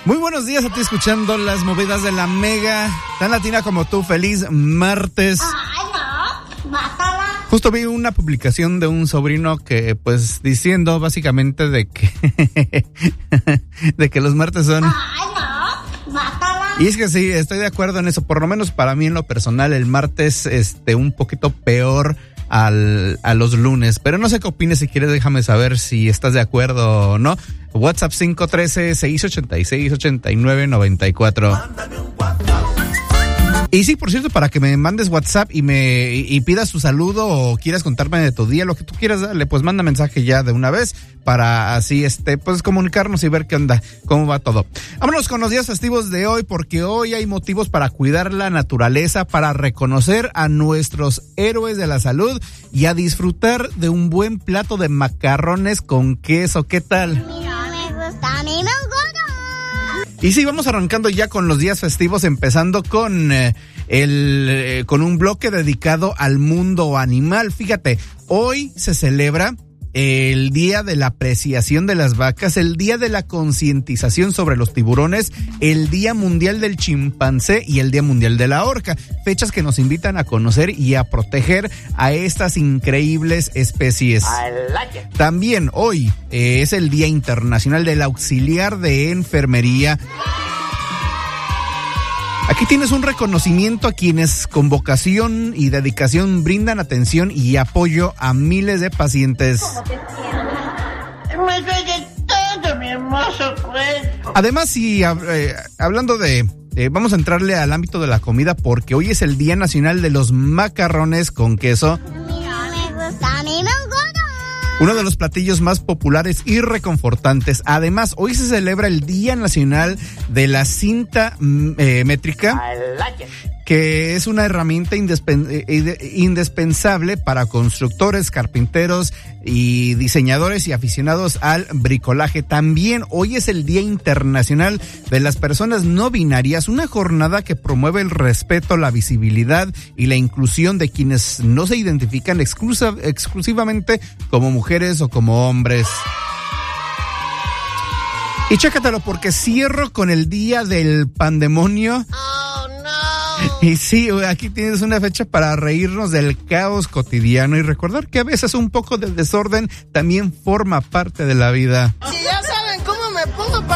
Muy buenos días a ti escuchando las movidas de la Mega. Tan latina como tú, feliz martes. Ay, no, mátala. Justo vi una publicación de un sobrino que, pues, diciendo básicamente de que los martes son... Ay, no, mátala. Y es que sí, estoy de acuerdo en eso. Por lo menos para mí en lo personal, el martes, un poquito peor a los lunes. Pero no sé qué opines, si quieres déjame saber si estás de acuerdo o no. WhatsApp 513-686-8994. Mándame un WhatsApp. Y sí, por cierto, para que me mandes WhatsApp y pidas tu saludo o quieras contarme de tu día, lo que tú quieras darle, pues manda mensaje ya de una vez para así, pues comunicarnos y ver qué onda, cómo va todo. Vámonos con los días festivos de hoy, porque hoy hay motivos para cuidar la naturaleza, para reconocer a nuestros héroes de la salud y a disfrutar de un buen plato de macarrones con queso. ¿Qué tal? A mí no me gusta, a mí me gusta. Y sí, vamos arrancando ya con los días festivos, empezando con con un bloque dedicado al mundo animal. Fíjate, hoy se celebra el Día de la Apreciación de las Vacas, el Día de la Concientización sobre los Tiburones, el Día Mundial del Chimpancé y el Día Mundial de la Orca. Fechas que nos invitan a conocer y a proteger a estas increíbles especies. También hoy es el Día Internacional del Auxiliar de Enfermería. Aquí tienes un reconocimiento a quienes con vocación y dedicación brindan atención y apoyo a miles de pacientes. Me duele todo mi hermoso cuerpo. Además, y hablando de... vamos a entrarle al ámbito de la comida porque hoy es el Día Nacional de los Macarrones con queso. A mí no me gusta, a mí me gusta. Uno de los platillos más populares y reconfortantes. Además, hoy se celebra el Día Nacional de la Cinta Métrica, que es una herramienta indispensable para constructores, carpinteros y diseñadores y aficionados al bricolaje. También hoy es el Día Internacional de las Personas No Binarias, una jornada que promueve el respeto, la visibilidad y la inclusión de quienes no se identifican exclusivamente como mujeres o como hombres. Y chécatelo porque cierro con el Día del Pandemonio. Y sí, aquí tienes una fecha para reírnos del caos cotidiano y recordar que a veces un poco de desorden también forma parte de la vida. Si ya saben cómo me pongo